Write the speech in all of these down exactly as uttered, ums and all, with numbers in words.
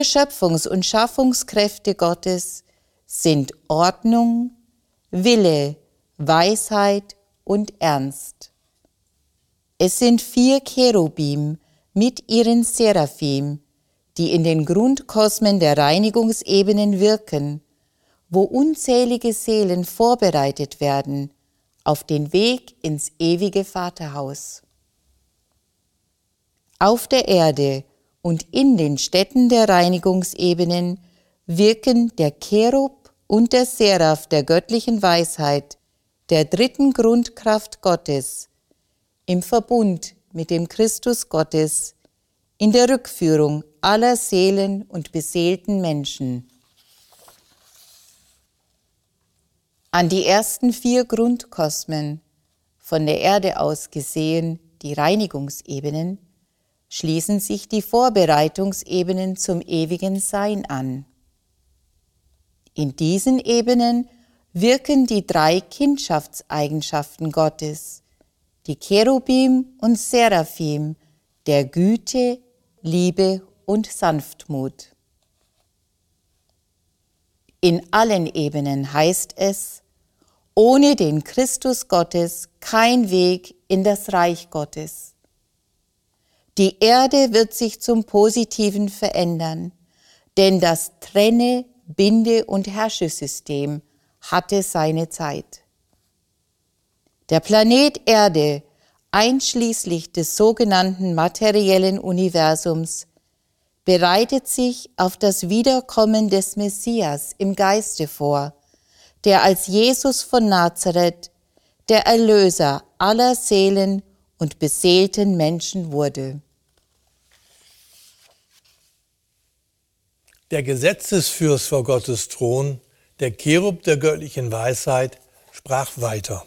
Schöpfungs- und Schaffungskräfte Gottes sind Ordnung, Wille, Weisheit und Ernst. Es sind vier Cherubim mit ihren Seraphim, die in den Grundkosmen der Reinigungsebenen wirken, wo unzählige Seelen vorbereitet werden auf den Weg ins ewige Vaterhaus. Auf der Erde und in den Städten der Reinigungsebenen wirken der Cherub und der Seraph der göttlichen Weisheit, der dritten Grundkraft Gottes, im Verbund mit dem Christus Gottes, in der Rückführung aller Seelen und beseelten Menschen. An die ersten vier Grundkosmen, von der Erde aus gesehen die Reinigungsebenen, schließen sich die Vorbereitungsebenen zum ewigen Sein an. In diesen Ebenen wirken die drei Kindschaftseigenschaften Gottes, die Cherubim und Seraphim, der Güte, Liebe und Sanftmut. In allen Ebenen heißt es, ohne den Christus Gottes kein Weg in das Reich Gottes. Die Erde wird sich zum Positiven verändern, denn das Trenne-, Binde- und Herrschesystem hatte seine Zeit. Der Planet Erde, einschließlich des sogenannten materiellen Universums, bereitet sich auf das Wiederkommen des Messias im Geiste vor, der als Jesus von Nazareth der Erlöser aller Seelen und beseelten Menschen wurde. Der Gesetzesfürst vor Gottes Thron, der Cherub der göttlichen Weisheit, sprach weiter.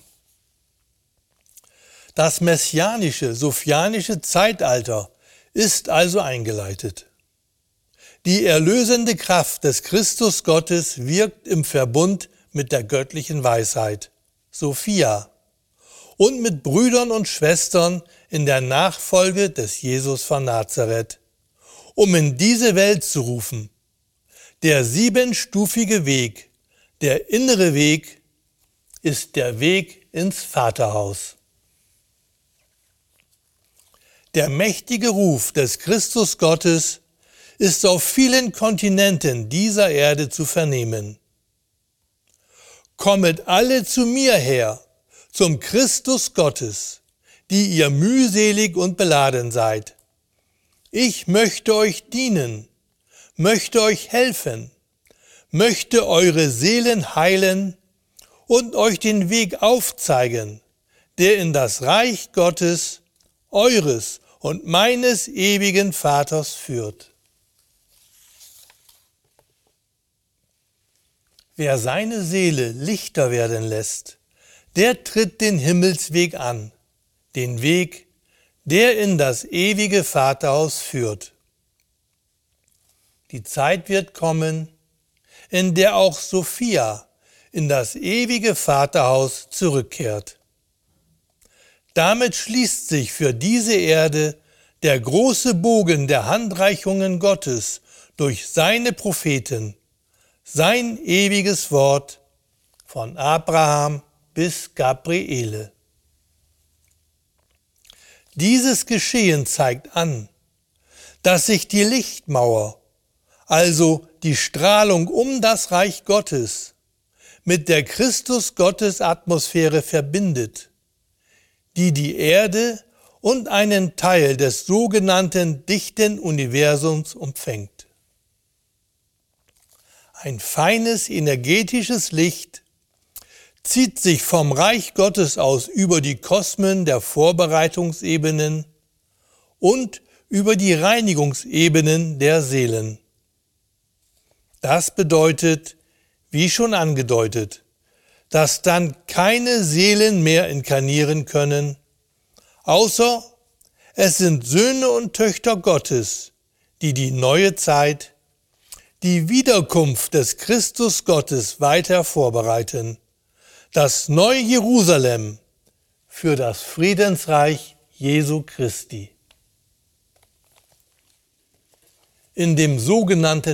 Das messianische, sophianische Zeitalter ist also eingeleitet. Die erlösende Kraft des Christus Gottes wirkt im Verbund mit der göttlichen Weisheit, Sophia, und mit Brüdern und Schwestern in der Nachfolge des Jesus von Nazareth, um in diese Welt zu rufen. Der siebenstufige Weg, der innere Weg, ist der Weg ins Vaterhaus. Der mächtige Ruf des Christus Gottes ist auf vielen Kontinenten dieser Erde zu vernehmen. Kommet alle zu mir her, zum Christus Gottes, die ihr mühselig und beladen seid. Ich möchte euch dienen, möchte euch helfen, möchte eure Seelen heilen und euch den Weg aufzeigen, der in das Reich Gottes, eures und meines ewigen Vaters führt. Wer seine Seele lichter werden lässt, der tritt den Himmelsweg an, den Weg, der in das ewige Vaterhaus führt. Die Zeit wird kommen, in der auch Sophia in das ewige Vaterhaus zurückkehrt. Damit schließt sich für diese Erde der große Bogen der Handreichungen Gottes durch seine Propheten, sein ewiges Wort von Abraham bis Gabriele. Dieses Geschehen zeigt an, dass sich die Lichtmauer, also die Strahlung um das Reich Gottes, mit der Christus-Gottes-Atmosphäre verbindet, die die Erde und einen Teil des sogenannten dichten Universums umfängt. Ein feines energetisches Licht zieht sich vom Reich Gottes aus über die Kosmen der Vorbereitungsebenen und über die Reinigungsebenen der Seelen. Das bedeutet, wie schon angedeutet, dass dann keine Seelen mehr inkarnieren können, außer es sind Söhne und Töchter Gottes, die die neue Zeit, die Wiederkunft des Christus Gottes weiter vorbereiten, das neue Jerusalem für das Friedensreich Jesu Christi. in dem sogenannten